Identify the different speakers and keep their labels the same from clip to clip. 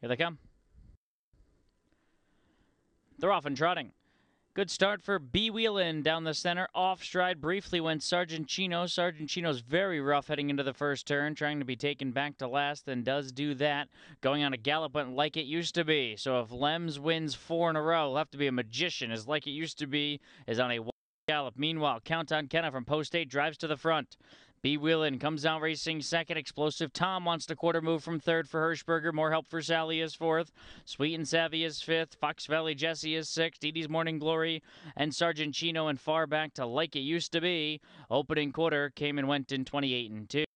Speaker 1: Here they come. They're off and trotting. Good start for B. Wheelan down the center. Off stride briefly went Sergeant Chino. Sergeant Chino's very rough heading into the first turn, trying to be taken back to last, and does do that. Going on a gallop went Like It Used to Be. So if Lems wins 4 in a row, he'll have to be a magician, as Like It Used to Be is on a gallop. Meanwhile, Count on Kenna from Post 8 drives to the front. B. Wheelan comes out racing second. Explosive Tom wants to quarter move from third for Hirschberger. More Help for Sally is fourth. Sweet and Savvy is fifth. Fox Valley Jesse is sixth. Dee Dee's Morning Glory and Sergeant Chino and far back to Like It Used to Be. Opening quarter came and went in 28 and 2.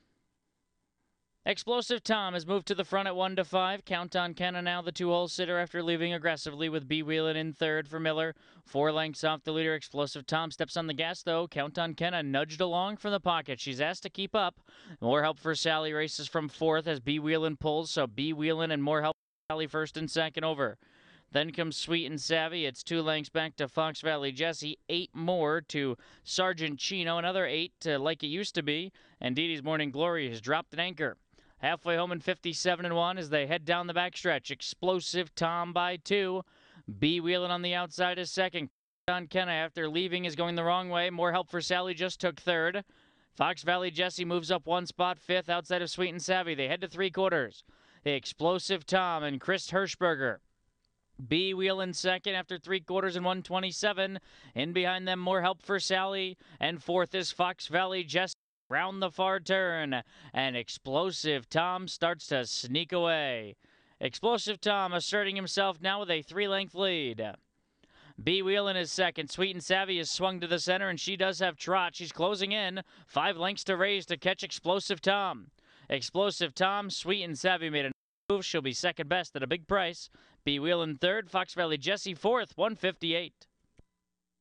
Speaker 1: Explosive Tom has moved to the front at 1 to 5. Count on Kenna now the 2-hole sitter after leaving aggressively with B. Wheelan in third for Miller. 4 lengths off the leader. Explosive Tom steps on the gas though. Count on Kenna nudged along from the pocket. She's asked to keep up. More Help for Sally races from fourth as B. Wheelan pulls. So B. Wheelan and More Help for Sally first and second over. Then comes Sweet and Savvy. It's 2 lengths back to Fox Valley Jesse. 8 more to Sergeant Chino. Another 8 to Like It Used to Be. And Dee Dee's Morning Glory has dropped an anchor. Halfway home in 57 and 1 as they head down the backstretch. Explosive Tom by 2. B. Wheelan on the outside is second. Don Kenna after leaving is going the wrong way. More Help for Sally just took third. Fox Valley Jesse moves up 1 spot, fifth outside of Sweet and Savvy. They head to 3/4. Explosive Tom and Chris Hirschberger. B. Wheelan second after 3/4 and 127. In behind them, More Help for Sally. And fourth is Fox Valley Jesse. Round the far turn, and Explosive Tom starts to sneak away. Explosive Tom asserting himself now with a 3-length lead. B. Wheelan is second. Sweet and Savvy is swung to the center, and she does have trot. She's closing in. 5 lengths to raise to catch Explosive Tom. Explosive Tom, Sweet and Savvy made a move. She'll be second best at a big price. B. Wheelan third. Fox Valley Jesse fourth, 158.